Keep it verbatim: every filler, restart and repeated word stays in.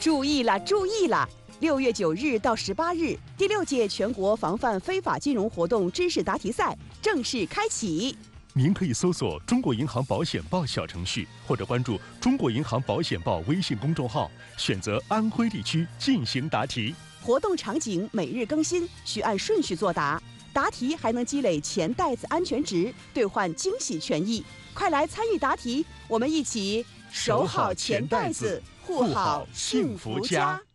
注意了，注意了！六月九日到十八日，第六届全国防范非法金融活动知识答题赛正式开启。 您可以搜索“中国银行保险报”小程序，或者关注“中国银行保险报”微信公众号，选择安徽地区进行答题。 活动场景每日更新，需按顺序作答。答题还能积累钱袋子安全值，兑换惊喜权益。快来参与答题，我们一起守好钱袋子，护好幸福家。